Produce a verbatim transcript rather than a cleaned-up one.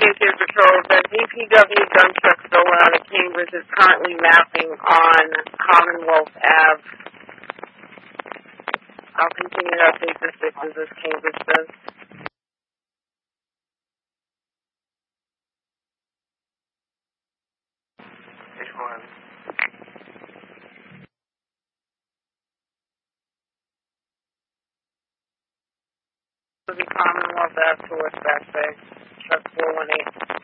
Cambridge Patrol. The D P W gun truck stolen out of Cambridge is currently mapping on Commonwealth Avenue. I'll continue to update the sixes as Cambridge does. Which one? The Commonwealth Ave towards Back Bay, truck four one eight.